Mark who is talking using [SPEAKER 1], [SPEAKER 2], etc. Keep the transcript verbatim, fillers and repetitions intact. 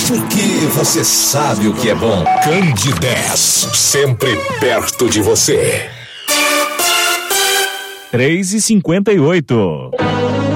[SPEAKER 1] Porque você sabe o que é bom. Candidez, sempre perto de você.
[SPEAKER 2] três e cinquenta e oito.